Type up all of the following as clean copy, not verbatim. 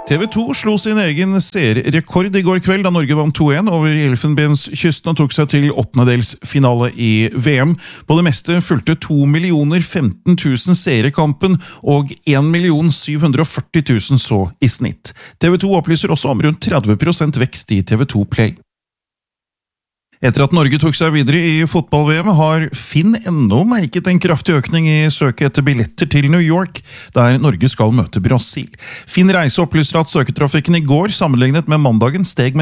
TV2 slo sin egen serierekord I går kveld da Norge vant 2-1 over Elfenbenskysten og tok seg til åttendedelsfinale I VM. På det meste fulgte 2.015.000 seerkampen og 1.740.000 så I snitt. TV2 opplyser også om rundt 30% vekst I TV2 Play. Etter at Norge tok seg videre I fotball-VM har Finn ennå merket en kraftig økning I søket etter billetter til New York, der Norge skal møte Brasil. Finn Reise opplyser at søketrafikken I går, sammenlignet med mandagen, steg med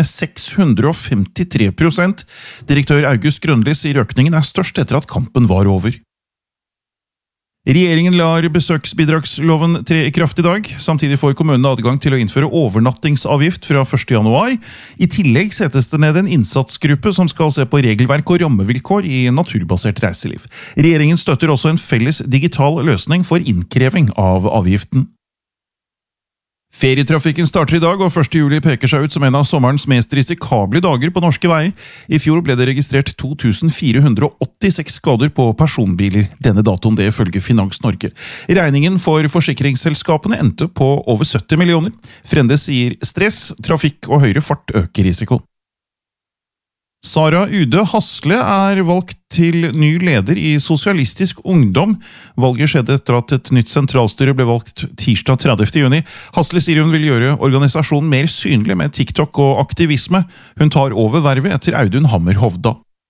653%. Direktør August Grønli sier økningen størst etter at kampen var over. Regjeringen lar besøksbidragsloven tre I kraft I dag. Samtidig får kommunene adgang til å innføre overnattingsavgift fra 1. januar. I tillegg settes det ned en innsatsgruppe som skal se på regelverk og rammevilkår I naturbasert reiseliv. Regjeringen støtter også en felles digital løsning for innkreving av avgiften. Ferietrafikken starter I dag, og 1. juli peker seg ut som en av sommerens mest risikable dager på norske veier. I fjor ble det registrert 2.486 skader på personbiler denne datoen, det ifølge Finans Norge. Regningen for forsikringsselskapene endte på over 70 millioner. Frende sier stress, trafikk og høyere fart øker risiko. Sara Ude Hasle valgt til ny leder I Sosialistisk Ungdom. Valget skjedde etter at et nytt sentralstyre ble valgt tirsdag 30. juni. Hasle sier hun vil gjøre organisasjonen mer synlig med TikTok og aktivisme. Hun tar over vervet etter Audun Hammer Hovda.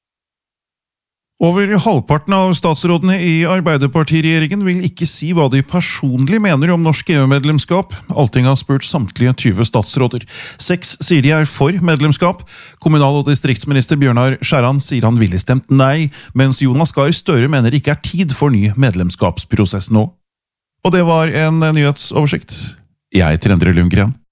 Over halvparten av statsrådene I Arbeiderpartiregjeringen vil ikke si hva de personlig mener om norsk EU-medlemskap. Alting har spurt samtlige 20 statsråder. 6 sier de for medlemskap. Kommunal- og distriktsminister Bjørnar Skjæran sier han ville stemt nei, mens Jonas Gahr Støre mener det ikke tid for ny medlemskapsprosess nå. Og det var en nyhetsoversikt. Jeg heter Endre Lundgren.